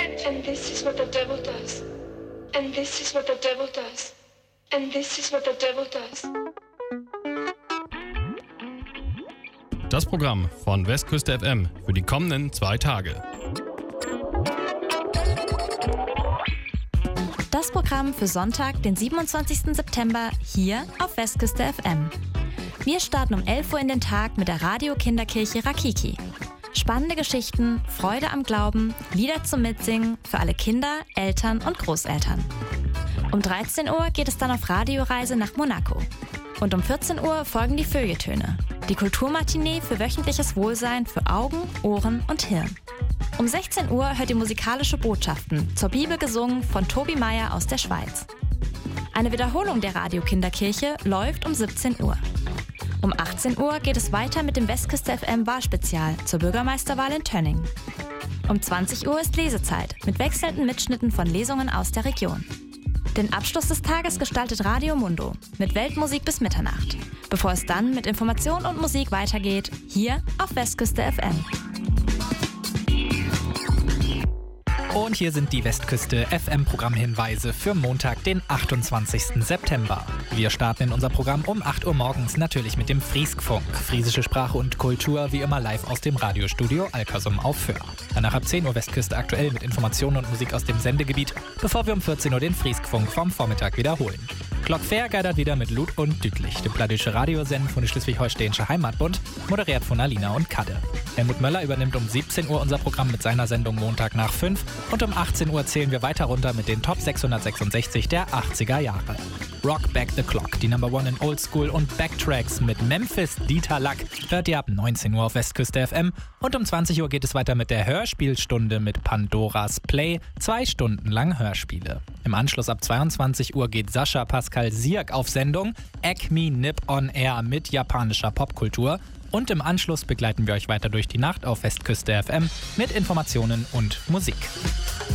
And this is what the devil does. And this is what the devil does. And this is what the devil does. Das Programm von Westküste FM für die kommenden 2 Tage. Das Programm für Sonntag, den 27. September, hier auf Westküste FM. Wir starten um 11 Uhr in den Tag mit der Radio-Kinderkirche Rakiki. Spannende Geschichten, Freude am Glauben, Lieder zum Mitsingen für alle Kinder, Eltern und Großeltern. Um 13 Uhr geht es dann auf Radioreise nach Monaco. Und um 14 Uhr folgen die Feuilletöne, die Kulturmatinee für wöchentliches Wohlsein für Augen, Ohren und Hirn. Um 16 Uhr hört ihr musikalische Botschaften, zur Bibel gesungen von Tobi Meier aus der Schweiz. Eine Wiederholung der Radio-Kinderkirche läuft um 17 Uhr. Um 18 Uhr geht es weiter mit dem Westküste FM Wahlspezial zur Bürgermeisterwahl in Tönning. Um 20 Uhr ist Lesezeit mit wechselnden Mitschnitten von Lesungen aus der Region. Den Abschluss des Tages gestaltet Radio Mundo mit Weltmusik bis Mitternacht, bevor es dann mit Information und Musik weitergeht, hier auf Westküste FM. Und hier sind die Westküste FM-Programmhinweise für Montag, den 28. September. Wir starten in unser Programm um 8 Uhr morgens natürlich mit dem Friesk-Funk. Friesische Sprache und Kultur wie immer live aus dem Radiostudio Alkersum auf Föhr. Danach ab 10 Uhr Westküste aktuell mit Informationen und Musik aus dem Sendegebiet, bevor wir um 14 Uhr den Friesk-Funk vom Vormittag wiederholen. Glockfair geidert wieder mit Lut und Dütlich, dem pladische Radiosenden von der Schleswig-Holsteinische Heimatbund, moderiert von Alina und Kadde. Helmut Möller übernimmt um 17 Uhr unser Programm mit seiner Sendung Montag nach 5 und um 18 Uhr zählen wir weiter runter mit den Top 666 der 80er Jahre. Rock Back the Clock, die Number One in Old School und Backtracks mit Memphis Dieter Lack hört ihr ab 19 Uhr auf Westküste FM und um 20 Uhr geht es weiter mit der Hörspielstunde mit Pandoras Play, 2 Stunden lang Hörspiele. Im Anschluss ab 22 Uhr geht Sascha Pascal Sierk auf Sendung, Acme Nip on Air mit japanischer Popkultur. Und im Anschluss begleiten wir euch weiter durch die Nacht auf Westküste FM mit Informationen und Musik.